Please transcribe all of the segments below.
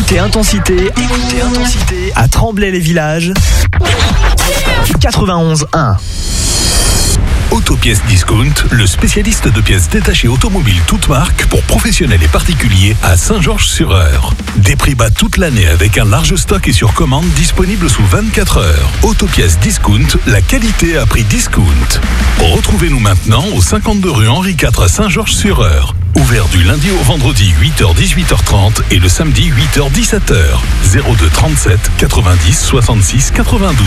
Écoutez Intensité à Tremblay-les-Villages 91.1. Autopièces Discount, le spécialiste de pièces détachées automobiles toutes marques pour professionnels et particuliers à Saint-Georges-sur-Eure. Des prix bas toute l'année avec un large stock et sur commande disponible sous 24 heures. Autopièces Discount, la qualité à prix discount. Retrouvez-nous maintenant au 52 rue Henri IV à Saint-Georges-sur-Eure. Ouvert du lundi au vendredi 8h-18h30 et le samedi 8h-17h. 02 37 90 66 92.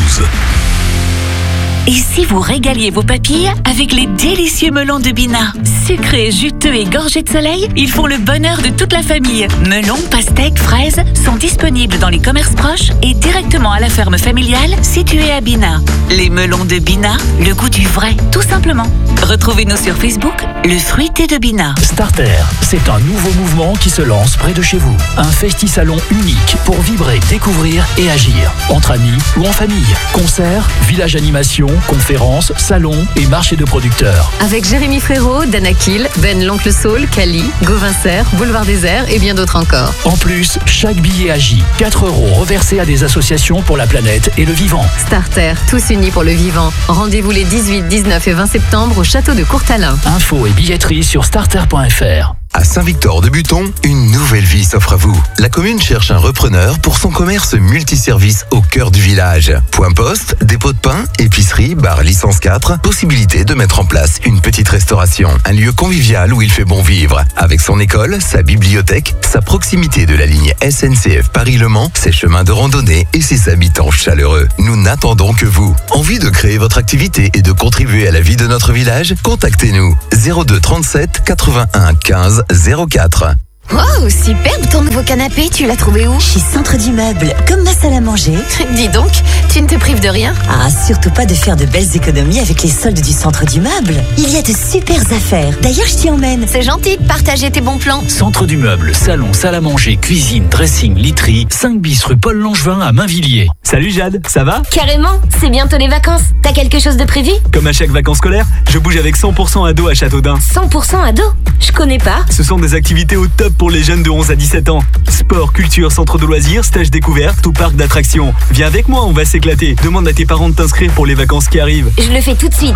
Et si vous régaliez vos papilles avec les délicieux melons de Bina? Sucrés, juteux et gorgés de soleil, ils font le bonheur de toute la famille. Melons, pastèques, fraises sont disponibles dans les commerces proches et directement à la ferme familiale située à Bina. Les melons de Bina, le goût du vrai, tout simplement. Retrouvez-nous sur Facebook, le fruité de Bina. Starter, c'est un nouveau mouvement qui se lance près de chez vous. Un festi-salon unique pour vibrer, découvrir et agir. Entre amis ou en famille. Concerts, village animation, conférences, salons et marché de producteurs. Avec Jérémy Frérot, Dana Kiel, Ben l'Oncle Saul, Kali, Gauvin Serre, Boulevard Désert et bien d'autres encore. En plus, chaque billet agit. 4 € reversés à des associations pour la planète et le vivant. Starter, tous unis pour le vivant. Rendez-vous les 18, 19 et 20 septembre au château de Courtalin. Infos et billetterie sur starter.fr. À Saint-Victor-de-Buton, une nouvelle vie s'offre à vous. La commune cherche un repreneur pour son commerce multiservice au cœur du village. Point poste, dépôt de pain, épicerie, bar licence 4, possibilité de mettre en place une petite restauration. Un lieu convivial où il fait bon vivre. Avec son école, sa bibliothèque, sa proximité de la ligne SNCF Paris-Le Mans, ses chemins de randonnée et ses habitants chaleureux. Nous n'attendons que vous. Envie de créer votre activité et de contribuer à la vie de notre village? Contactez-nous 02 37 81 15 04. Wow, superbe ton nouveau canapé, tu l'as trouvé où? Chez Centre du Meuble, comme ma salle à manger. Dis donc, tu ne te prives de rien? Ah, surtout pas de faire de belles économies avec les soldes du Centre du Meuble. Il y a de super affaires. D'ailleurs, je t'y emmène. C'est gentil de partager tes bons plans. Centre du Meuble, salon, salle à manger, cuisine, dressing, literie, 5 bis rue Paul Langevin à Mainvilliers. Salut Jade, ça va? Carrément, c'est bientôt les vacances. T'as quelque chose de prévu? Comme à chaque vacances scolaires, je bouge avec 100% ado à Châteaudun. 100% ado? Je connais pas. Ce sont des activités au top pour les jeunes de 11 à 17 ans. Sport, culture, centre de loisirs, stage découverte ou parc d'attractions. Viens avec moi, on va s'éclater. Demande à tes parents de t'inscrire pour les vacances qui arrivent. Je le fais tout de suite.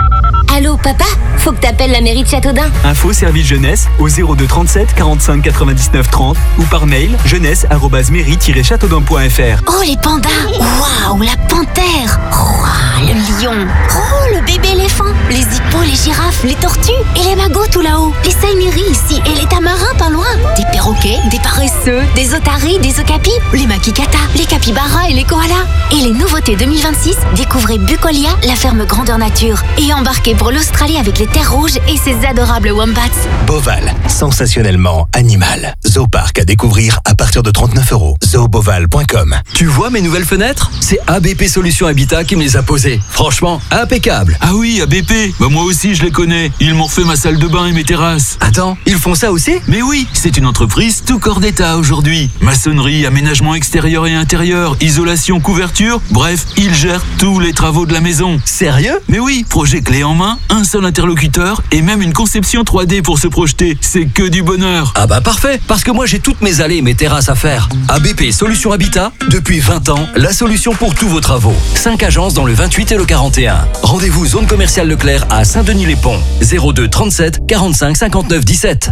Allô papa, faut que t'appelles la mairie de Châteaudun. Info service jeunesse au 02 37 45 99 30 ou par mail jeunesse@mairie-châteaudun.fr. Oh les pandas. Waouh, la panthère. Waouh, le lion. Oh le bébé éléphant. Les hippos, les girafes, les tortues et les magots tout là-haut. Les saïmiris ici et les tamarins pas loin. Des perroquets, des paresseux, des otaries, des okapis, les makikata, les capybaras et les koalas. Et les nouveautés 2026, découvrez Bucolia, la ferme grandeur nature. Et embarquez pour l'Australie avec les terres rouges et ses adorables wombats. Boval, sensationnellement animal. Zooparc à découvrir à partir de 39 €. Zooboval.com. Tu vois mes nouvelles fenêtres? C'est ABP Solutions Habitat qui me les a posées. Franchement, impeccable. Ah oui, ABP. Bah moi aussi je les connais. Ils m'ont refait ma salle de bain et mes terrasses. Attends, ils font ça aussi? Mais oui, c'est une entreprise tout corps d'état aujourd'hui. Maçonnerie, aménagement extérieur et intérieur, isolation, couverture, bref, ils gèrent tous les travaux de la maison. Sérieux? Mais oui, projet clé en main, un seul interlocuteur et même une conception 3D pour se projeter. C'est que du bonheur. Ah bah parfait, parce que moi j'ai toutes mes allées et mes terrasses à faire. ABP Solutions Habitat, depuis 20 ans, la solution pour tous vos travaux. 5 agences dans le 28 et le 41. Rendez-vous zone commerciale Leclerc à Saint-Denis-les-Ponts. 02 37 45 59 17.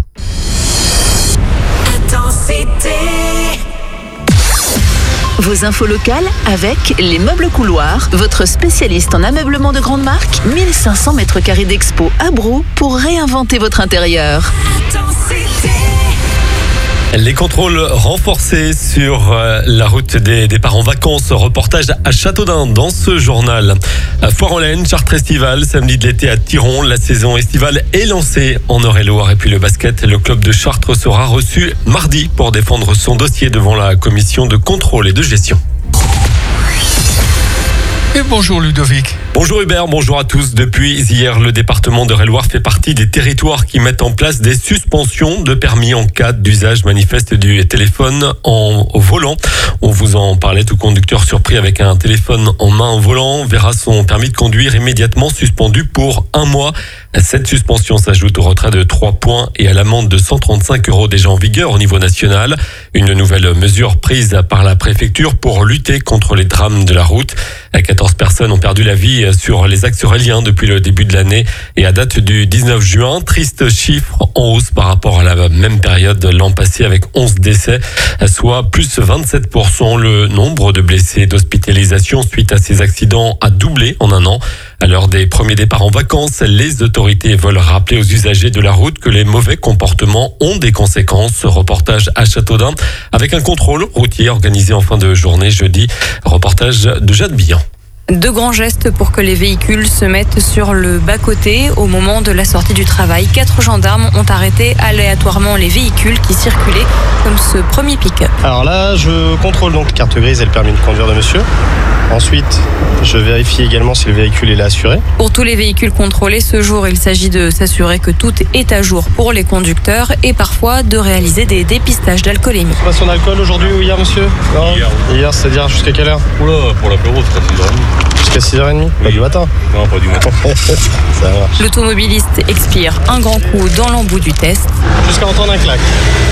Vos infos locales avec les Meubles Couloirs, votre spécialiste en ameublement de grande marque. 1500 mètres carrés d'expo à Brou pour réinventer votre intérieur. Les contrôles renforcés sur la route des départs en vacances. Reportage à Châteaudun dans ce journal. Foire-en-Laine, Chartres Estival, samedi de l'été à Thiron. La saison estivale est lancée en Eure-et-Loire. Et puis le basket, le club de Chartres sera reçu mardi pour défendre son dossier devant la commission de contrôle et de gestion. Et bonjour Ludovic. Bonjour Hubert, bonjour à tous. Depuis hier, le département de Eure-et-Loir fait partie des territoires qui mettent en place des suspensions de permis en cas d'usage manifeste du téléphone en volant. On vous en parlait, tout conducteur surpris avec un téléphone en main au volant verra son permis de conduire immédiatement suspendu pour 1 mois. Cette suspension s'ajoute au retrait de 3 points et à l'amende de 135 € déjà en vigueur au niveau national. Une nouvelle mesure prise par la préfecture pour lutter contre les drames de la route. 14 personnes ont perdu la vie sur les axes euréliens depuis le début de l'année et à date du 19 juin. Triste chiffre en hausse par rapport à la même période l'an passé avec 11 décès, soit plus 27%. Le nombre de blessés et d'hospitalisations suite à ces accidents a doublé en 1 an. À l'heure des premiers départs en vacances, les autorités veulent rappeler aux usagers de la route que les mauvais comportements ont des conséquences. Reportage à Châteaudun avec un contrôle routier organisé en fin de journée jeudi. Reportage de Jade Billan. 2 grands gestes pour que les véhicules se mettent sur le bas-côté. Au moment de la sortie du travail, 4 gendarmes ont arrêté aléatoirement les véhicules qui circulaient comme ce premier pick-up. Alors là, je contrôle donc carte grise et le permis de conduire de monsieur. Ensuite, je vérifie également si le véhicule est assuré. Pour tous les véhicules contrôlés ce jour, il s'agit de s'assurer que tout est à jour pour les conducteurs et parfois de réaliser des dépistages d'alcoolémie. Pas son alcool aujourd'hui ou hier, monsieur? Non. Hier, c'est-à-dire jusqu'à quelle heure? Oula, pour l'apéro, c'est à 6h30. Jusqu'à 6h30? Pas du matin? Non, pas du matin. Ça marche. L'automobiliste expire un grand coup dans l'embout du test. Jusqu'à entendre un clac.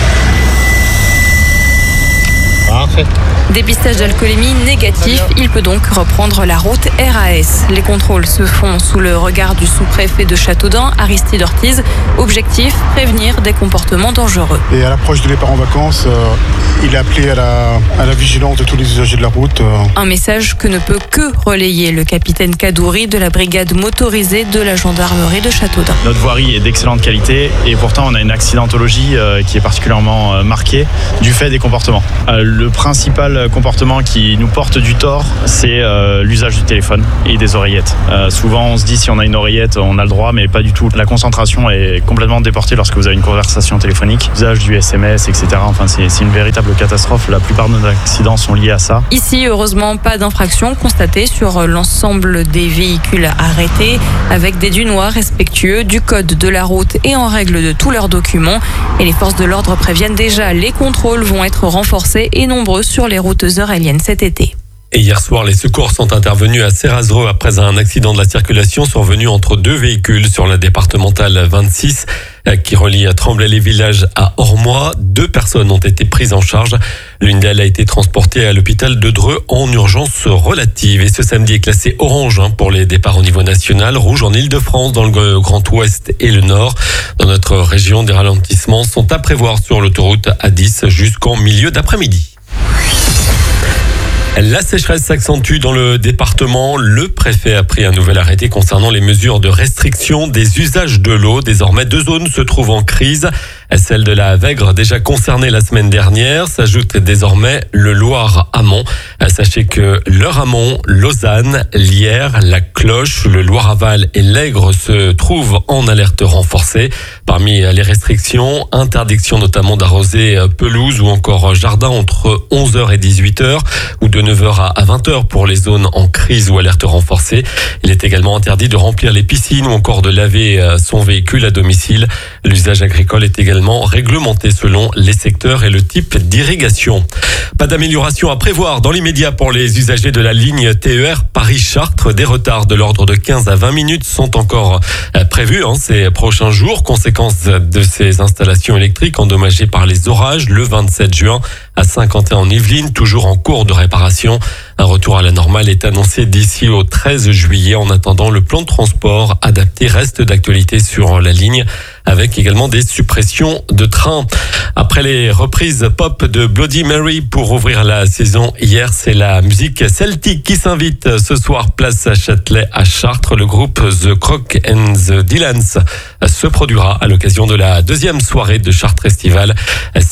Parfait. Dépistage d'alcoolémie négatif, il peut donc reprendre la route RAS. Les contrôles se font sous le regard du sous-préfet de Châteaudun, Aristide Ortiz. Objectif, prévenir des comportements dangereux. Et à l'approche de départ en vacances, il est appelé à la vigilance de tous les usagers de la route. Un message que ne peut que relayer le capitaine Kadouri de la brigade motorisée de la gendarmerie de Châteaudun. Notre voirie est d'excellente qualité et pourtant on a une accidentologie qui est particulièrement marquée du fait des comportements. Le principal comportement qui nous porte du tort, c'est l'usage du téléphone et des oreillettes. Souvent on se dit si on a une oreillette on a le droit, mais pas du tout. La concentration est complètement déportée lorsque vous avez une conversation téléphonique. L'usage du SMS, etc. Enfin c'est une véritable catastrophe. La plupart de nos accidents sont liés à ça. Ici, heureusement, pas d'infraction constatée sur l'ensemble des véhicules arrêtés, avec des dunois respectueux du code de la route et en règle de tous leurs documents. Et les forces de l'ordre préviennent déjà, les contrôles vont être renforcés et nombreux sur les routes euréliennes cet été. Et hier soir, les secours sont intervenus à Cérazereux après un accident de la circulation survenu entre 2 véhicules sur la départementale 26 qui relie à Tremblay-les-Villages à Ormois. 2 personnes ont été prises en charge. L'une d'elles a été transportée à l'hôpital de Dreux en urgence relative. Et ce samedi est classé orange pour les départs au niveau national, rouge en Île-de-France, dans le Grand Ouest et le Nord. Dans notre région, des ralentissements sont à prévoir sur l'autoroute A10 jusqu'en milieu d'après-midi. La sécheresse s'accentue dans le département. Le préfet a pris un nouvel arrêté concernant les mesures de restriction des usages de l'eau. Désormais, 2 zones se trouvent en crise. Celle de la Vègre, déjà concernée la semaine dernière, s'ajoute désormais le Loir amont. Sachez que l'Eure amont, Lausanne, Lierre, la Cloche, le Loir-Aval et l'Aigre se trouvent en alerte renforcée. Parmi les restrictions, interdiction notamment d'arroser pelouse ou encore jardin entre 11h et 18h ou de 9h à 20h pour les zones en crise ou alerte renforcée. Il est également interdit de remplir les piscines ou encore de laver son véhicule à domicile. L'usage agricole est également réglementé selon les secteurs et le type d'irrigation. Pas d'amélioration à prévoir dans l'immédiat pour les usagers de la ligne TER Paris-Chartres. Des retards de l'ordre de 15 à 20 minutes sont encore prévus ces prochains jours. Conséquence de ces installations électriques endommagées par les orages le 27 juin à Saint-Quentin en Yvelines, toujours en cours de réparation. Un retour à la normale est annoncé d'ici au 13 juillet. En attendant, le plan de transport adapté reste d'actualité sur la ligne, avec également des suppressions de trains. Après les reprises pop de Bloody Mary pour ouvrir la saison hier, c'est la musique celtique qui s'invite ce soir place à Châtelet à Chartres. Le groupe The Croc and the Dylans se produira à l'occasion de la 2e soirée de Chartres Festival. C'est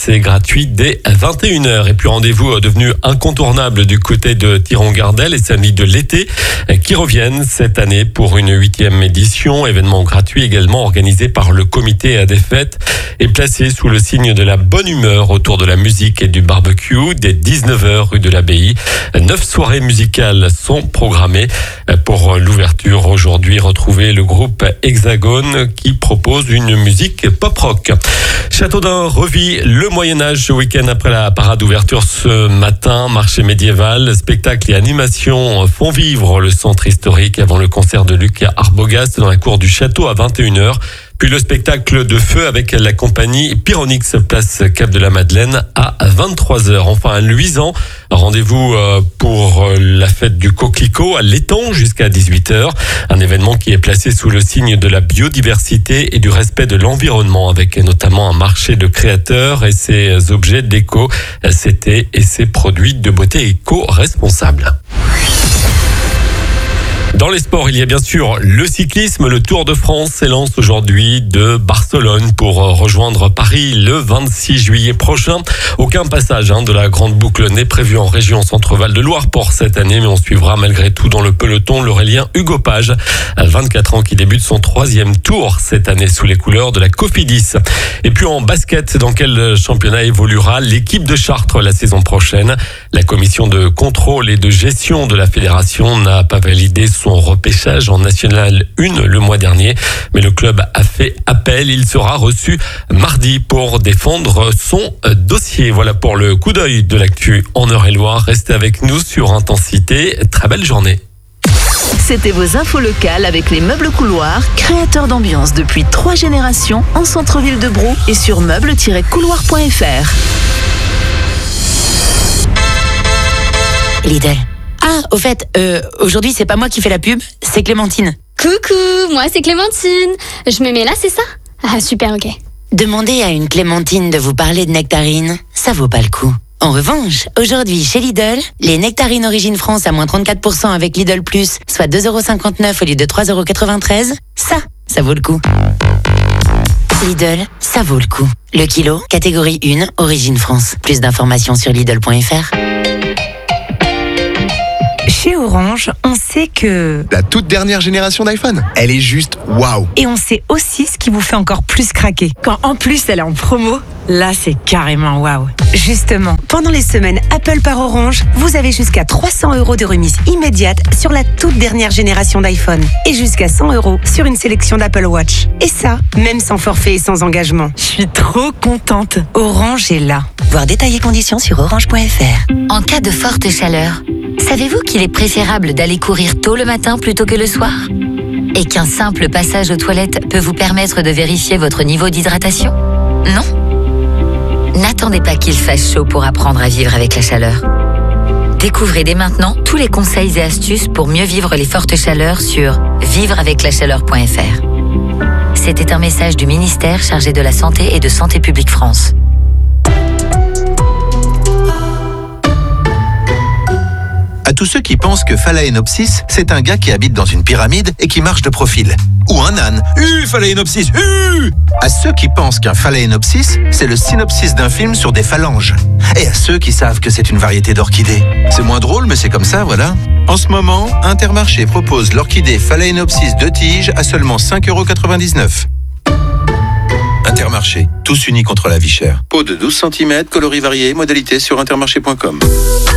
C'est gratuit dès 21h. Et puis rendez-vous devenu incontournable du côté de Thiron-Gardel, les samedis de l'été qui reviennent cette année pour une 8e édition. Événement gratuit également organisé par le comité des fêtes et placé sous le signe de la bonne humeur autour de la musique et du barbecue. Dès 19h rue de l'Abbaye, 9 soirées musicales sont programmées pour l'ouverture. Aujourd'hui, retrouvez le groupe Hexagone qui propose une musique pop-rock. Châteaudun revit le Moyen-Âge ce week-end après la parade d'ouverture ce matin. Marché médiéval, spectacles et animations font vivre le centre historique avant le concert de Luc Arbogast dans la cour du château à 21h. Puis le spectacle de feu avec la compagnie Pyronix, place Cap de la Madeleine à 23h. Enfin, un luisant. Rendez-vous pour la fête du coquelicot à l'étang jusqu'à 18h. Un événement qui est placé sous le signe de la biodiversité et du respect de l'environnement avec notamment un marché de créateurs et ses objets déco, ses thés et ses produits de beauté éco-responsables. Dans les sports, il y a bien sûr le cyclisme. Le Tour de France s'élance aujourd'hui de Barcelone pour rejoindre Paris le 26 juillet prochain. Aucun passage de la grande boucle n'est prévu en région Centre-Val de Loire pour cette année, mais on suivra malgré tout dans le peloton l'Aurélien Hugo Page, 24 ans, qui débute son 3e tour cette année sous les couleurs de la Cofidis. Et puis en basket, dans quel championnat évoluera l'équipe de Chartres la saison prochaine? La commission de contrôle et de gestion de la fédération n'a pas validé son repêchage en National 1 le mois dernier, mais le club a fait appel. Il sera reçu mardi pour défendre son dossier. Voilà pour le coup d'œil de l'actu en Eure-et-Loire. Restez avec nous sur Intensité. Très belle journée. C'était vos infos locales avec les meubles couloirs, créateurs d'ambiance depuis 3 générations en centre-ville de Brou et sur meubles-couloir.fr. Lidl. Ah, au fait, aujourd'hui, c'est pas moi qui fais la pub, c'est Clémentine. Coucou, moi c'est Clémentine. Je me mets là, c'est ça? Ah, super, ok. Demandez à une Clémentine de vous parler de nectarines, ça vaut pas le coup. En revanche, aujourd'hui, chez Lidl, les nectarines Origine France à moins 34% avec Lidl Plus, soit 2,59€ au lieu de 3,93€, ça vaut le coup. Lidl, ça vaut le coup. Le kilo, catégorie 1, Origine France. Plus d'informations sur Lidl.fr. Chez Orange, on sait que... La toute dernière génération d'iPhone, elle est juste waouh. Et on sait aussi ce qui vous fait encore plus craquer. Quand en plus elle est en promo, là c'est carrément waouh. Justement, pendant les semaines Apple par Orange, vous avez jusqu'à 300€ de remise immédiate sur la toute dernière génération d'iPhone. Et jusqu'à 100€ sur une sélection d'Apple Watch. Et ça, même sans forfait et sans engagement. Je suis trop contente. Orange est là. Voir détails et conditions sur orange.fr. En cas de forte chaleur, savez-vous qu'il est préférable d'aller courir tôt le matin plutôt que le soir? Et qu'un simple passage aux toilettes peut vous permettre de vérifier votre niveau d'hydratation? Non? N'attendez pas qu'il fasse chaud pour apprendre à vivre avec la chaleur. Découvrez dès maintenant tous les conseils et astuces pour mieux vivre les fortes chaleurs sur vivreaveclachaleur.fr. C'était un message du ministère chargé de la Santé et de Santé publique France. À tous ceux qui pensent que Phalaenopsis, c'est un gars qui habite dans une pyramide et qui marche de profil. Ou un âne. Phalaenopsis. À ceux qui pensent qu'un Phalaenopsis, c'est le synopsis d'un film sur des phalanges. Et à ceux qui savent que c'est une variété d'orchidées. C'est moins drôle, mais c'est comme ça, voilà. En ce moment, Intermarché propose l'orchidée Phalaenopsis 2 tiges à seulement 5,99€. Intermarché, tous unis contre la vie chère. Pot de 12 cm, coloris variés, modalité sur intermarché.com.